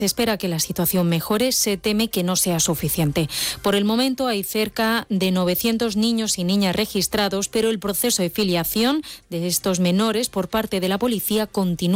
Se espera que la situación mejore, se teme que no sea suficiente. Por el momento hay cerca de 900 niños y niñas registrados, pero el proceso de filiación de estos menores por parte de la policía continúa.